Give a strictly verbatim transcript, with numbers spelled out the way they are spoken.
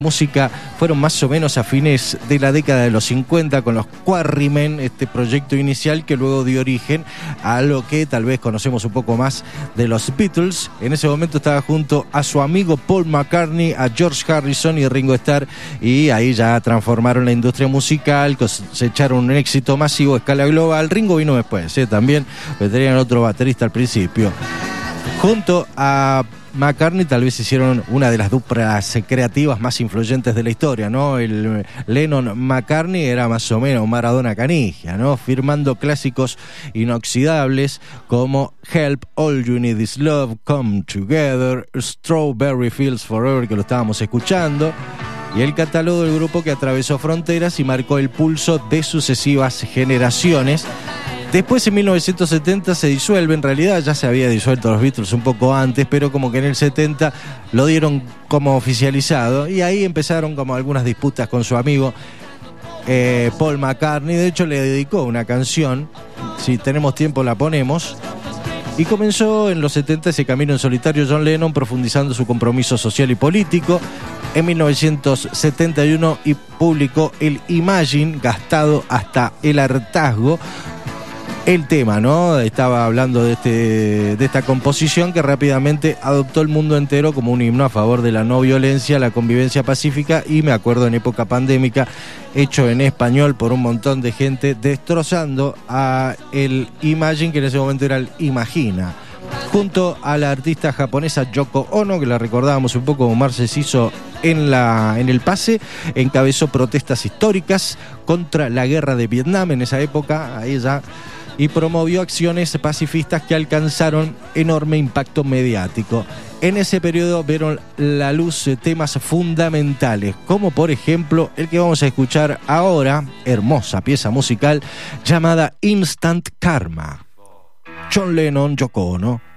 música fueron más o menos a fines de la década de los cincuenta con los Quarrymen, este proyecto inicial que luego dio origen a lo que tal vez conocemos un poco más de los Beatles. En ese momento estaba junto a su amigo Paul McCartney, a George Harrison y Ringo Starr, y ahí ya transformaron la industria musical, cosecharon un éxito masivo a escala global. Ringo vino después, ¿eh? también, pero tenían otro baterista al principio. Junto a McCartney tal vez hicieron una de las duplas creativas más influyentes de la historia, ¿no? El Lennon-McCartney era más o menos Maradona Canigia, ¿no? Firmando clásicos inoxidables como Help, All You Need Is Love, Come Together, Strawberry Fields Forever, que lo estábamos escuchando, y el catálogo del grupo que atravesó fronteras y marcó el pulso de sucesivas generaciones. Después, en mil novecientos setenta, se disuelve. En realidad ya se había disuelto los Beatles un poco antes, pero como que en el setenta lo dieron como oficializado, y ahí empezaron como algunas disputas con su amigo eh, Paul McCartney. De hecho, le dedicó una canción, si tenemos tiempo la ponemos, y comenzó en los setenta ese camino en solitario John Lennon, profundizando su compromiso social y político. En mil novecientos setenta y uno y publicó el Imagine, gastado hasta el hartazgo. El tema, ¿no? Estaba hablando de, este, de esta composición que rápidamente adoptó el mundo entero como un himno a favor de la no violencia, la convivencia pacífica, y me acuerdo en época pandémica, hecho en español por un montón de gente, destrozando a el Imagine, que en ese momento era el Imagina. Junto a la artista japonesa Yoko Ono, que la recordábamos un poco como Marces hizo en, la, en el pase, encabezó protestas históricas contra la guerra de Vietnam en esa época, a ella, y promovió acciones pacifistas que alcanzaron enorme impacto mediático. En ese periodo vieron la luz temas fundamentales, como por ejemplo el que vamos a escuchar ahora, hermosa pieza musical llamada Instant Karma. John Lennon, Yoko Ono.